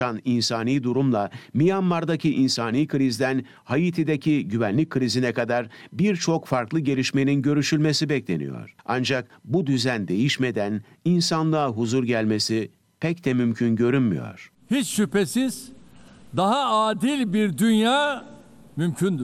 insani durumla Myanmar'daki insani krizden Haiti'deki güvenlik krizine kadar birçok farklı gelişmenin görüşülmesi bekleniyor. Ancak bu düzen değişmeden insanlığa huzur gelmesi pek de mümkün görünmüyor. Hiç şüphesiz daha adil bir dünya mümkündür.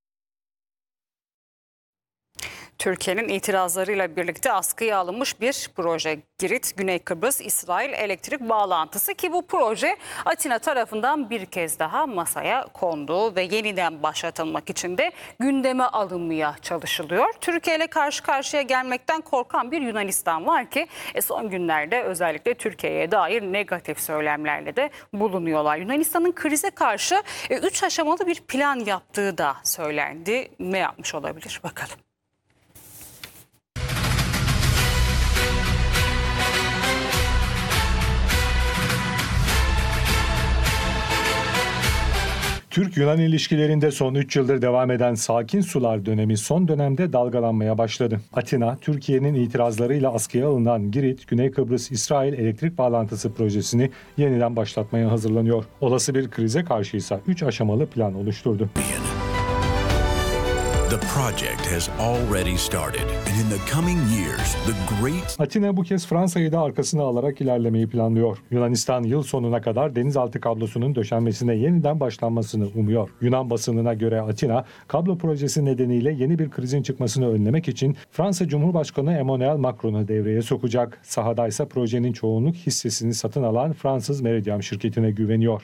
Türkiye'nin itirazlarıyla birlikte askıya alınmış bir proje. Girit, Güney Kıbrıs, İsrail elektrik bağlantısı ki bu proje Atina tarafından bir kez daha masaya kondu ve yeniden başlatılmak için de gündeme alınmaya çalışılıyor. Türkiye ile karşı karşıya gelmekten korkan bir Yunanistan var ki son günlerde özellikle Türkiye'ye dair negatif söylemlerle de bulunuyorlar. Yunanistan'ın krize karşı 3 aşamalı bir plan yaptığı da söylendi. Ne yapmış olabilir bakalım. Türk-Yunan ilişkilerinde son 3 yıldır devam eden sakin sular dönemi son dönemde dalgalanmaya başladı. Atina, Türkiye'nin itirazlarıyla askıya alınan Girit, Güney Kıbrıs, İsrail elektrik bağlantısı projesini yeniden başlatmaya hazırlanıyor. Olası bir krize karşıysa 3 aşamalı plan oluşturdu. The project has already started, and in the coming years, the great... Atina bu kez Fransa'yı da arkasına alarak ilerlemeyi planlıyor. Yunanistan yıl sonuna kadar denizaltı kablosunun döşenmesine yeniden başlanmasını umuyor. Yunan basınına göre Atina, kablo projesi nedeniyle yeni bir krizin çıkmasını önlemek için Fransa Cumhurbaşkanı Emmanuel Macron'u devreye sokacak. Sahadaysa projenin çoğunluk hissesini satın alan Fransız Meridiam şirketine güveniyor.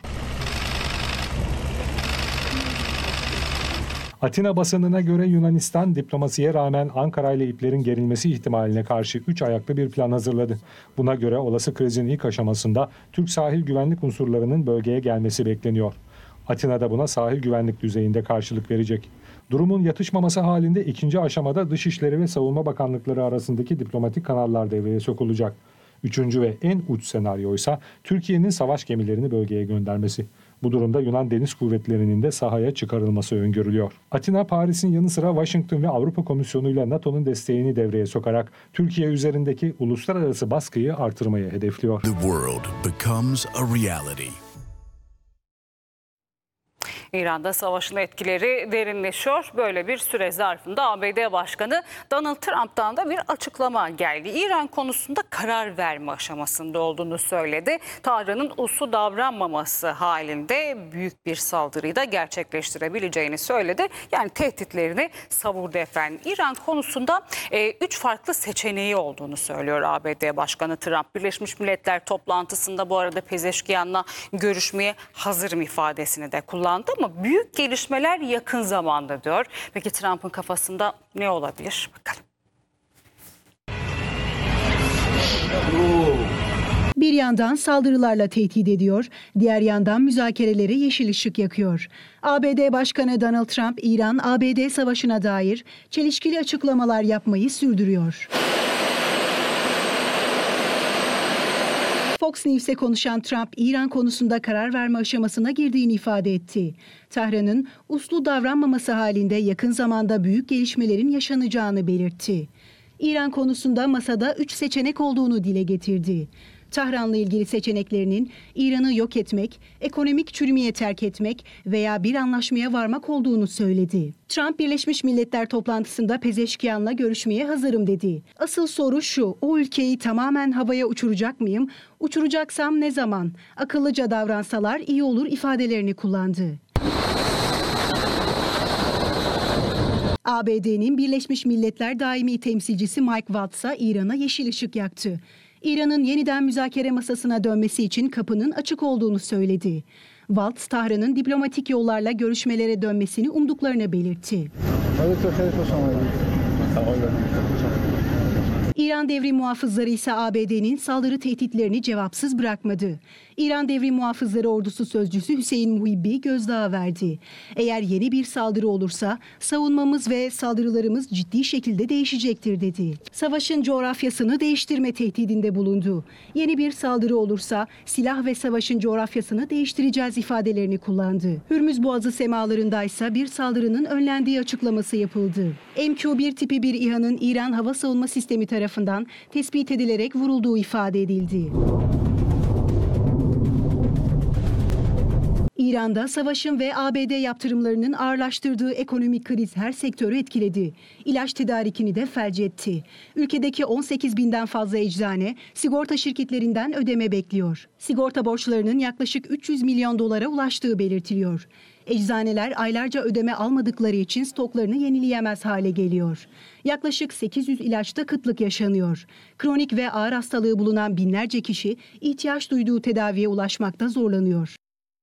Atina basınına göre Yunanistan diplomasiye rağmen Ankara ile iplerin gerilmesi ihtimaline karşı 3 ayaklı bir plan hazırladı. Buna göre olası krizin ilk aşamasında Türk sahil güvenlik unsurlarının bölgeye gelmesi bekleniyor. Atina da buna sahil güvenlik düzeyinde karşılık verecek. Durumun yatışmaması halinde ikinci aşamada Dışişleri ve Savunma Bakanlıkları arasındaki diplomatik kanallar devreye sokulacak. Üçüncü ve en uç senaryoysa Türkiye'nin savaş gemilerini bölgeye göndermesi. Bu durumda Yunan Deniz Kuvvetleri'nin de sahaya çıkarılması öngörülüyor. Atina, Paris'in yanı sıra Washington ve Avrupa Komisyonu ile NATO'nun desteğini devreye sokarak Türkiye üzerindeki uluslararası baskıyı artırmayı hedefliyor. The world becomes a reality. İran'da savaşın etkileri derinleşiyor. Böyle bir süre zarfında ABD Başkanı Donald Trump'tan da bir açıklama geldi. İran konusunda karar verme aşamasında olduğunu söyledi. Tahran'ın uslu davranmaması halinde büyük bir saldırıyı da gerçekleştirebileceğini söyledi. Yani tehditlerini savurdu efendim. İran konusunda 3 farklı seçeneği olduğunu söylüyor ABD Başkanı Trump. Birleşmiş Milletler toplantısında bu arada Pezeşkiyan'la görüşmeye hazırım ifadesini de kullandı. Ama büyük gelişmeler yakın zamanda diyor. Peki Trump'ın kafasında ne olabilir? Bakalım. Bir yandan saldırılarla tehdit ediyor, diğer yandan müzakerelere yeşil ışık yakıyor. ABD Başkanı Donald Trump, İran-ABD savaşına dair çelişkili açıklamalar yapmayı sürdürüyor. Fox News'e konuşan Trump, İran konusunda karar verme aşamasına girdiğini ifade etti. Tahran'ın uslu davranmaması halinde yakın zamanda büyük gelişmelerin yaşanacağını belirtti. İran konusunda masada 3 seçenek olduğunu dile getirdi. Tahran'la ilgili seçeneklerinin İran'ı yok etmek, ekonomik çürümeye terk etmek veya bir anlaşmaya varmak olduğunu söyledi. Trump, Birleşmiş Milletler toplantısında Pezeşkiyan'la görüşmeye hazırım dedi. Asıl soru şu, o ülkeyi tamamen havaya uçuracak mıyım? Uçuracaksam ne zaman? Akıllıca davransalar iyi olur ifadelerini kullandı. ABD'nin Birleşmiş Milletler daimi temsilcisi Mike Waltz'a İran'a yeşil ışık yaktı. İran'ın yeniden müzakere masasına dönmesi için kapının açık olduğunu söyledi. Waltz, Tahran'ın diplomatik yollarla görüşmelere dönmesini umduklarını belirtti. İran Devrim Muhafızları ise ABD'nin saldırı tehditlerini cevapsız bırakmadı. İran Devrim Muhafızları Ordusu Sözcüsü Hüseyin Muhibbi gözdağı verdi. Eğer yeni bir saldırı olursa savunmamız ve saldırılarımız ciddi şekilde değişecektir dedi. Savaşın coğrafyasını değiştirme tehdidinde bulundu. Yeni bir saldırı olursa silah ve savaşın coğrafyasını değiştireceğiz ifadelerini kullandı. Hürmüz Boğazı semalarında ise bir saldırının önlendiği açıklaması yapıldı. MQ-1 tipi bir İHA'nın İran hava savunma sistemi tarafından tespit edilerek vurulduğu ifade edildi. İran'da savaşın ve ABD yaptırımlarının ağırlaştırdığı ekonomik kriz her sektörü etkiledi. İlaç tedarikini de felç etti. Ülkedeki 18 binden fazla eczane sigorta şirketlerinden ödeme bekliyor. Sigorta borçlarının yaklaşık 300 milyon dolara ulaştığı belirtiliyor. Eczaneler aylarca ödeme almadıkları için stoklarını yenileyemez hale geliyor. Yaklaşık 800 ilaçta kıtlık yaşanıyor. Kronik ve ağır hastalığı bulunan binlerce kişi ihtiyaç duyduğu tedaviye ulaşmakta zorlanıyor.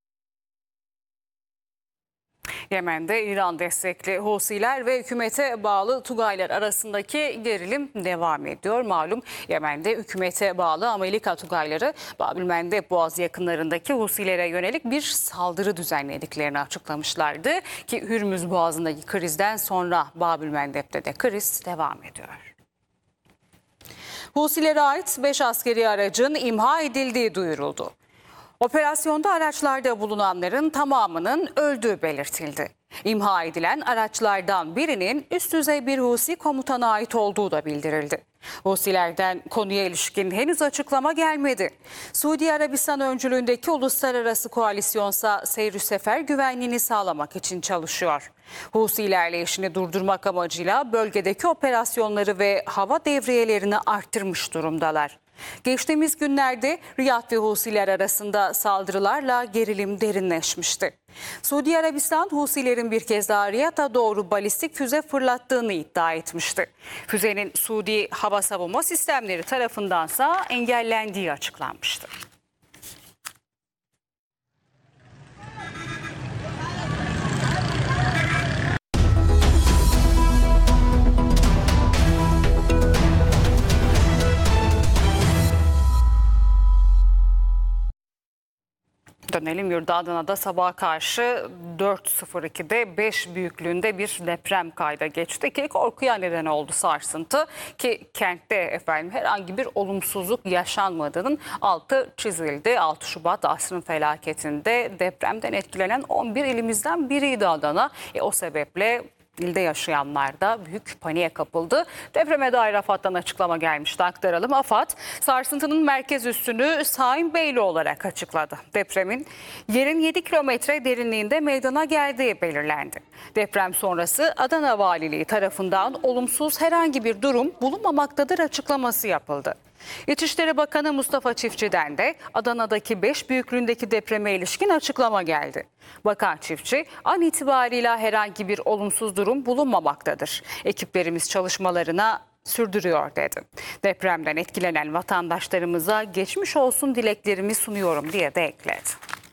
Yemen'de İran destekli Husiler ve hükümete bağlı Tugaylar arasındaki gerilim devam ediyor. Malum Yemen'de hükümete bağlı Amerika Tugayları Bab-ül-Mandeb Boğazı yakınlarındaki Husilere yönelik bir saldırı düzenlediklerini açıklamışlardı. Ki Hürmüz Boğazı'ndaki krizden sonra Bab-ül-Mandeb'de de kriz devam ediyor. Husilere ait 5 askeri aracın imha edildiği duyuruldu. Operasyonda araçlarda bulunanların tamamının öldüğü belirtildi. İmha edilen araçlardan birinin üst düzey bir Husi komutana ait olduğu da bildirildi. Husilerden konuya ilişkin henüz açıklama gelmedi. Suudi Arabistan öncülüğündeki uluslararası koalisyonsa seyir sefer güvenliğini sağlamak için çalışıyor. Husi ilerleyişini durdurmak amacıyla bölgedeki operasyonları ve hava devriyelerini arttırmış durumdalar. Geçtiğimiz günlerde Riyad ve Husiler arasında saldırılarla gerilim derinleşmişti. Suudi Arabistan Husilerin bir kez daha Riyad'a doğru balistik füze fırlattığını iddia etmişti. Füzenin Suudi hava savunma sistemleri tarafındansa engellendiği açıklanmıştı. Dönelim yurda. Adana'da sabaha karşı 4.02'de 5 büyüklüğünde bir deprem kayda geçti ki korkuya neden oldu sarsıntı ki kentte herhangi bir olumsuzluk yaşanmadığının altı çizildi. 6 Şubat asrın felaketinde depremden etkilenen 11 ilimizden biriydi Adana. O sebeple İlde yaşayanlar da büyük paniğe kapıldı. Depreme dair AFAD'dan açıklama gelmişti, aktaralım. AFAD, sarsıntının merkez üssünü Saim Beyli olarak açıkladı. Depremin yerin 7 kilometre derinliğinde meydana geldiği belirlendi. Deprem sonrası Adana Valiliği tarafından olumsuz herhangi bir durum bulunmamaktadır açıklaması yapıldı. İçişleri Bakanı Mustafa Çiftçi'den de Adana'daki 5 büyüklüğündeki depreme ilişkin açıklama geldi. Bakan Çiftçi, an itibariyle herhangi bir olumsuz durum bulunmamaktadır. Ekiplerimiz çalışmalarına sürdürüyor dedi. Depremden etkilenen vatandaşlarımıza geçmiş olsun dileklerimi sunuyorum diye de ekledi.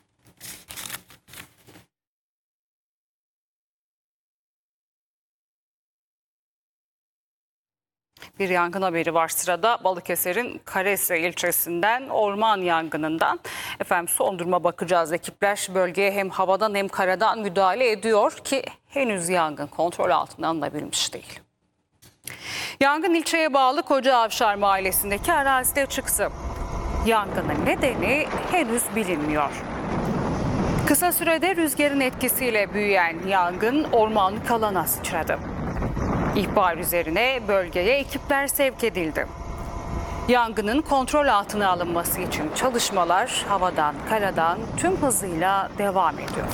Bir yangın haberi var sırada. Balıkesir'in Karesya ilçesinden orman yangınından. Son duruma bakacağız. Ekipler bölgeye hem havadan hem karadan müdahale ediyor ki henüz yangın kontrol altına alınabilmiş değil. Yangın ilçeye bağlı Kocaavşar mahallesindeki arazide çıktı. Yangının nedeni henüz bilinmiyor. Kısa sürede rüzgarın etkisiyle büyüyen yangın ormanlık alana sıçradı. İhbar üzerine bölgeye ekipler sevk edildi. Yangının kontrol altına alınması için çalışmalar havadan, karadan tüm hızıyla devam ediyor.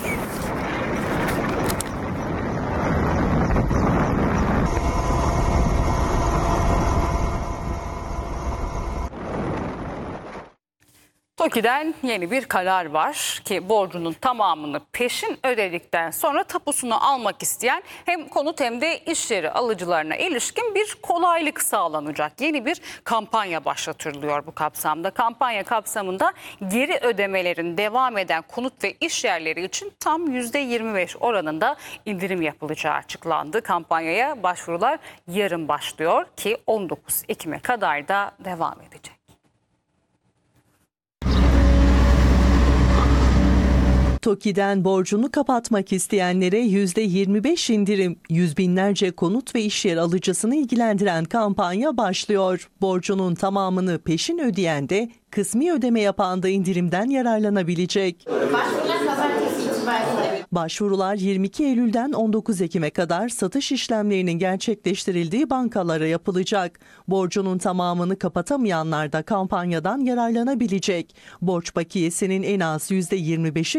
TOKİ'den yeni bir karar var ki borcunun tamamını peşin ödedikten sonra tapusunu almak isteyen hem konut hem de iş yeri alıcılarına ilişkin bir kolaylık sağlanacak. Yeni bir kampanya başlatılıyor bu kapsamda. Kampanya kapsamında geri ödemelerin devam eden konut ve iş yerleri için tam %25 oranında indirim yapılacağı açıklandı. Kampanyaya başvurular yarın başlıyor ki 19 Ekim'e kadar da devam edecek. TOKİ'den borcunu kapatmak isteyenlere %25 indirim, yüz binlerce konut ve iş yer alıcısını ilgilendiren kampanya başlıyor. Borcunun tamamını peşin ödeyen de kısmi ödeme yapan da indirimden yararlanabilecek. Başvurular 22 Eylül'den 19 Ekim'e kadar satış işlemlerinin gerçekleştirildiği bankalara yapılacak. Borcunun tamamını kapatamayanlar da kampanyadan yararlanabilecek. Borç bakiyesinin en az %25'i